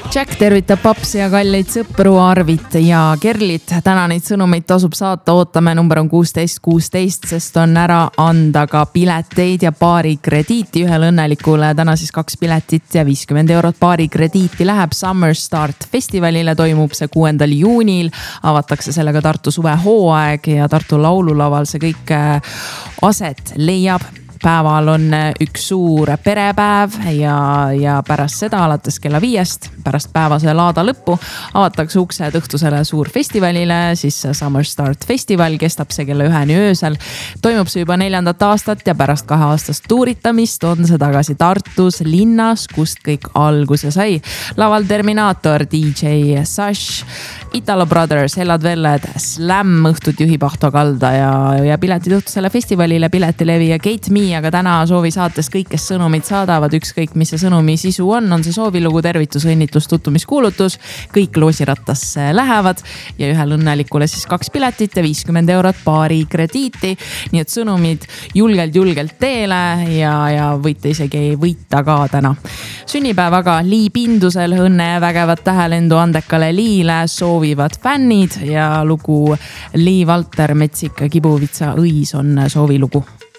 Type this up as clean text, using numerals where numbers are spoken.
Jack tervitab papsi ja kalleid sõpru Arvit ja Kerlit. Täna neid sõnumeid tasub saata, ootame, number on 1616, sest on ära anda ka pileteid ja paari krediiti ühele õnnelikule. Täna siis 2 piletit ja 50 eurot paari krediiti läheb Summer Start festivalile. Toimub see 6. juunil. Avatakse sellega Tartu suvehooaeg ja Tartu laululaval see kõik aset leiab. Päeval on üks suur perepäev ja pärast seda alates kella 5, pärast päevase laada lõppu avatakse uksed õhtusele suur festivalile, siis Summer Start festival kestab see kella 1 öösel. Toimub see juba 4. aastat ja pärast 2 aastast tuuritamist on see tagasi Tartus linnas, kust kõik alguse sai. Laval Terminaator, DJ Sash, Italo Brothers, Hellad Velled, Slam õhtut juhib Ahto Kalda ja piletid õhtusele festivalile Piletilevi ja Kate Me. Aga täna soovi saates kõik, kes sõnumid saadavad, ükskõik mis see sõnumi sisu on see soovilugu, tervitus, õnnitlus, tutvumiskuulutus, kõik loosirattasse lähevad ja ühel õnnelikule siis 2 piletit ja 50 eurot paari krediiti. Nii et sõnumid julgelt teele ja võite isegi võita ka täna. Sünnipäevaga Lii Pindusel õnne ja vägevat tähelendu andekale Liile soovivad fännid ja lugu Lii Valter Metsik Kibuvitsa õis on soovilugu.